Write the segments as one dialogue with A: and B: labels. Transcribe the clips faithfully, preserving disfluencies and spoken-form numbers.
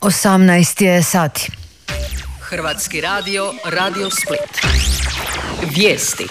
A: osamnaest je sati.
B: Hrvatski radio, Radio Split. Vijesti.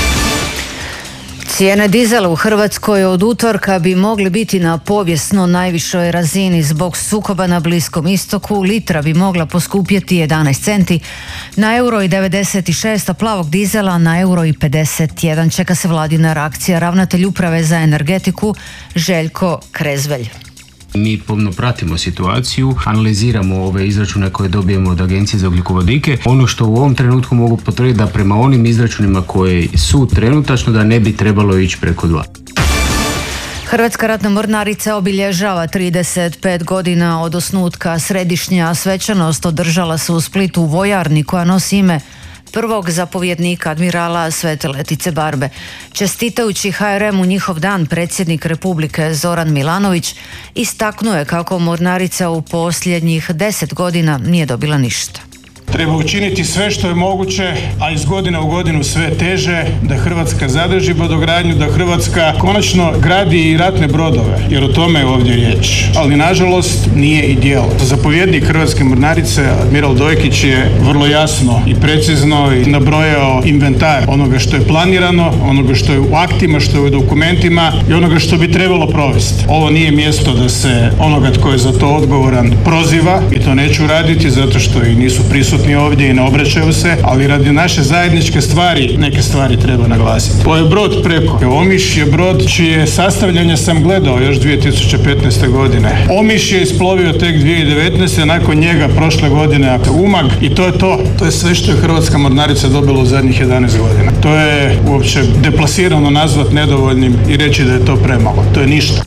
A: Cijene dizela u Hrvatskoj od utorka bi mogli biti na povijesno najvišoj razini. Zbog sukoba na Bliskom istoku litra bi mogla poskupjeti jedanaest centi na euro i devedeset šest, a plavog dizela na euro i pedeset jedan. Čeka se vladina reakcija. Ravnatelj uprave za energetiku Željko Krezvelj.
C: Mi pomno pratimo situaciju, analiziramo ove izračune koje dobijemo od Agencije za ugljikovodike. Ono što u ovom trenutku mogu potvrditi da prema onim izračunima koji su trenutačno da ne bi trebalo ići preko dva.
A: Hrvatska ratna mornarica obilježava trideset pet godina od osnutka. Središnja svečanost održala se u Splitu u vojarni koja nosi ime prvog zapovjednika admirala Svete Letice Barbe. Čestitajući ha er emu njihov dan, predsjednik Republike Zoran Milanović istaknuo je kako mornarica u posljednjih deset godina nije dobila ništa.
D: Treba učiniti sve što je moguće, a iz godine u godinu sve teže, da Hrvatska zadrži brodogradnju, da Hrvatska konačno gradi i ratne brodove, jer o tome je ovdje riječ. Ali nažalost nije i djelo. Zapovjednik Hrvatske mornarice, admiral Dojkić, je vrlo jasno i precizno i nabrojao inventar onoga što je planirano, onoga što je u aktima, što je u dokumentima i onoga što bi trebalo provesti. Ovo nije mjesto da se onoga tko je za to odgovoran proziva i to neću raditi zato što i nisu prisutni ovdje i ne obraćaju se, ali radi naše zajedničke stvari neke stvari treba naglasiti. Ovo je brod preko. Omiš je brod čije sastavljanje sam gledao još dvije tisuće petnaeste. godine. Omiš je isplovio tek dvije tisuće devetnaeste. nakon njega prošle godine Umag i to je to. To je sve što je Hrvatska mornarica dobila u zadnjih jedanaest godina. To je uopće deplasirano nazvat nedovoljnim i reći da je to premalo. To je ništa.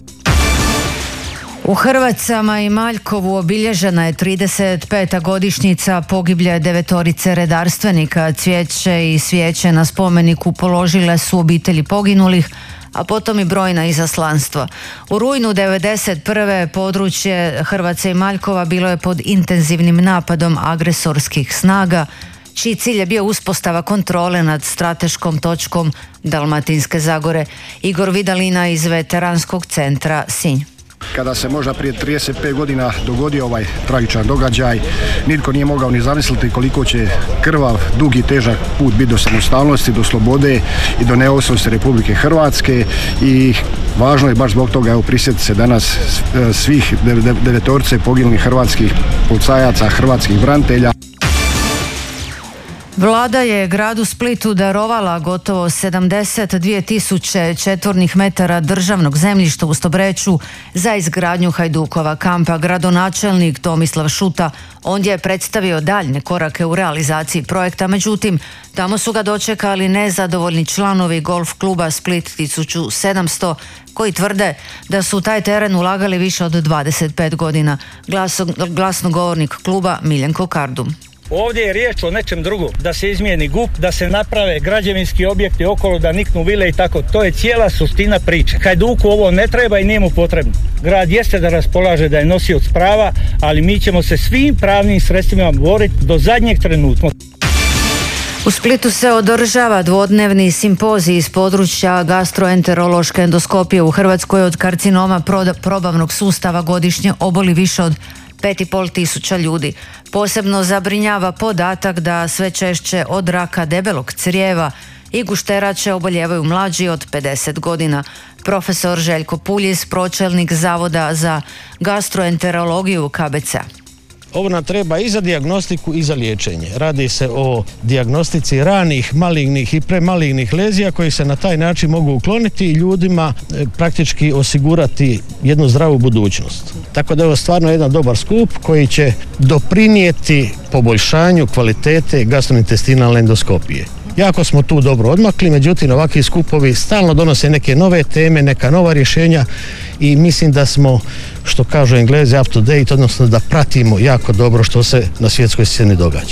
A: U Hrvacama i Maljkovu obilježena je trideset peta godišnjica pogiblje devetorice redarstvenika. Cvijeće i svijeće na spomeniku položile su obitelji poginulih, a potom i brojna izaslanstva. U rujnu devedeset prve područje Hrvaca i Maljkova bilo je pod intenzivnim napadom agresorskih snaga, čiji cilj je bio uspostava kontrole nad strateškom točkom Dalmatinske Zagore. Igor Vidalina iz Veteranskog centra Sinj.
E: Kada se možda prije trideset pet godina dogodio ovaj tragičan događaj, nitko nije mogao ni zamisliti koliko će krvav, dug i težak put biti do samostalnosti, do slobode i do neovisnosti Republike Hrvatske i važno je baš zbog toga evo prisjetiti se danas svih devetorice poginulih hrvatskih policajaca, hrvatskih branitelja.
A: Vlada je gradu Splitu darovala gotovo sedamdeset dvije tisuće četvornih metara državnog zemljišta u Stobreću za izgradnju Hajdukova kampa. Gradonačelnik Tomislav Šuta ondje je predstavio daljne korake u realizaciji projekta, međutim tamo su ga dočekali nezadovoljni članovi golf kluba Split tisuću sedamsto koji tvrde da su u taj teren ulagali više od dvadeset pet godina. Glaso, glasnogovornik kluba Miljenko Kardum.
F: Ovdje je riječ o nečem drugom, da se izmijeni G U P, da se naprave građevinski objekti okolo, da niknu vile i tako. To je cijela suština priče. Hajduku ovo ne treba i nije mu potrebno. Grad jeste da raspolaže, da je nosioc prava, ali mi ćemo se svim pravnim sredstvima boriti do zadnjeg trenutka.
A: U Splitu se održava dvodnevni simpozij iz područja gastroenterološke endoskopije. U Hrvatskoj od karcinoma probavnog sustava godišnje oboli više od pet i pol tisuća ljudi. Posebno zabrinjava podatak da sve češće od raka debelog crijeva i gušterače oboljevaju mlađi od pedeset godina. Profesor Željko Puljis, pročelnik Zavoda za gastroenterologiju K B C.
G: Ovo nam treba i za dijagnostiku i za liječenje. Radi se o dijagnostici ranih, malignih i premalignih lezija koji se na taj način mogu ukloniti i ljudima praktički osigurati jednu zdravu budućnost. Tako da je ovo stvarno jedan dobar skup koji će doprinijeti poboljšanju kvalitete gastrointestinalne endoskopije. Jako smo tu dobro odmakli, međutim ovakvi skupovi stalno donose neke nove teme, neka nova rješenja i mislim da smo, što kažu Englezi, up to date, odnosno da pratimo jako dobro što se na svjetskoj sceni događa.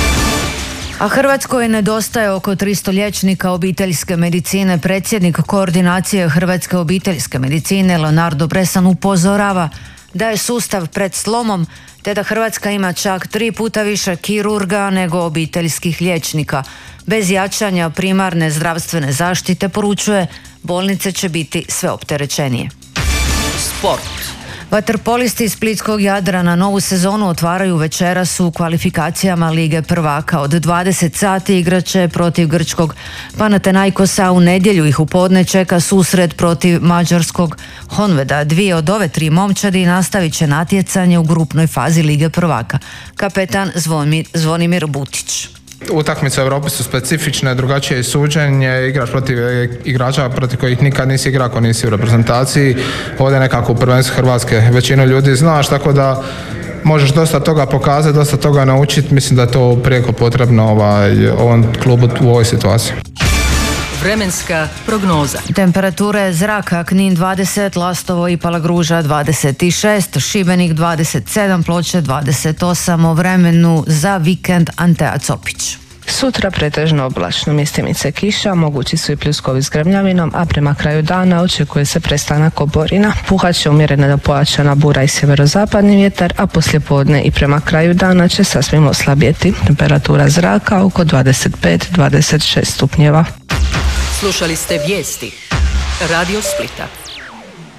A: A Hrvatskoj nedostaje oko tristo liječnika obiteljske medicine. Predsjednik koordinacije Hrvatske obiteljske medicine Leonardo Bresan upozorava da je sustav pred slomom, te da Hrvatska ima čak tri puta više kirurga nego obiteljskih liječnika. Bez jačanja primarne zdravstvene zaštite, poručuje, bolnice će biti sve opterećenije.
B: Sport.
A: Vaterpolisti iz Splitskog Jadrana novu sezonu otvaraju večeras u kvalifikacijama Lige prvaka. Od dvadeset sati igraće protiv grčkog Panathinaikosa, u nedjelju ih u podne čeka susret protiv mađarskog Honveda. Dvije od ove tri momčadi nastavit će natjecanje u grupnoj fazi Lige prvaka. Kapetan Zvonimir, Zvonimir Butić.
H: Utakmice u Europi su specifične, drugačije suđenje, igraš protiv igrača protiv kojih nikad nisi igrao ako nisi u reprezentaciji. Ovdje nekako u prvenstvu Hrvatske većinu ljudi znaš, tako da možeš dosta toga pokazati, dosta toga naučiti. Mislim da je to prijeko potrebno ovaj, ovom klubu u ovoj situaciji.
B: Vremenska prognoza.
A: Temperature zraka: Knin dvadeset, Lastovo i Palagruža dvadeset šest, Šibenik dvadeset sedam, Ploče dvadeset osam. O vremenu za vikend Antea Copić.
I: Sutra pretežno oblačno, mjestimice kiša, mogući su i pljuskovi s grmljavinom, a prema kraju dana očekuje se prestanak oborina. Puhat će umjerena do pojačana bura i sjeverozapadni vjetar, a poslijepodne i prema kraju dana će sasvim oslabjeti. Temperatura zraka oko dvadeset pet do dvadeset šest stupnjeva.
B: Slušali ste vijesti Radio Splita.